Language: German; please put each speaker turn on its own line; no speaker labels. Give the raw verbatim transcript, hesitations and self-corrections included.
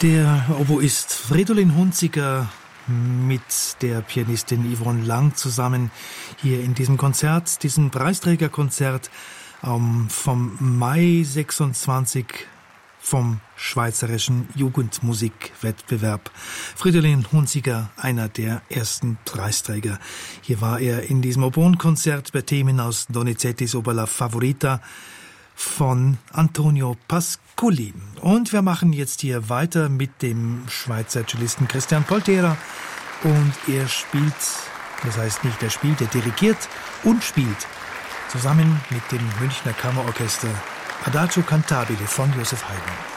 Der Oboist Fridolin Hunziker mit der Pianistin Yvonne Lang zusammen hier in diesem Konzert, diesem Preisträgerkonzert ähm, vom Mai sechsundzwanzig vom Schweizerischen Jugendmusikwettbewerb. Fridolin Hunziker, einer der ersten Preisträger. Hier war er in diesem Oboenkonzert bei Themen aus Donizettis Oper La Favorita von Antonio Pascoli. Und wir machen jetzt hier weiter mit dem Schweizer Cellisten Christian Poltera. Und er spielt, das heißt nicht er spielt, er dirigiert und spielt zusammen mit dem Münchner Kammerorchester Adagio Cantabile von Joseph Haydn.